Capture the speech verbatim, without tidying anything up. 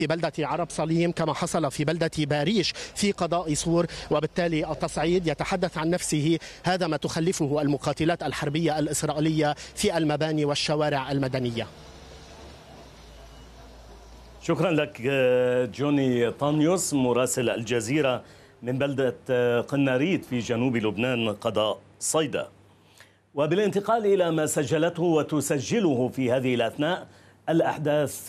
في بلدة عرب صليم كما حصل في بلدة باريش في قضاء صور، وبالتالي التصعيد يتحدث عن نفسه. هذا ما تخلفه المقاتلات الحربية الإسرائيلية في المباني والشوارع المدنية. شكرا لك جوني طانيوس مراسل الجزيرة من بلدة قناريت في جنوب لبنان قضاء صيدا. وبالانتقال إلى ما سجلته وتسجله في هذه الأثناء الأحداث